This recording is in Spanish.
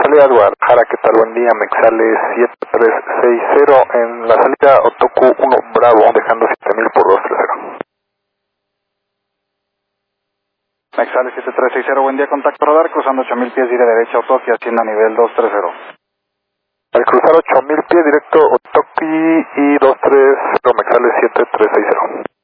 salida de Guadalajara, ¿qué tal? Buen día, Mexale 7360 en la salida Otoku 1 Bravo, dejando 7000 por 230. Mexale 7360, buen día, contacto radar, cruzando 8000 pies, diré derecha, Otoki, hacienda nivel 230. Al cruzar 8000 pies, directo Otoki y 230, Mexale 7360.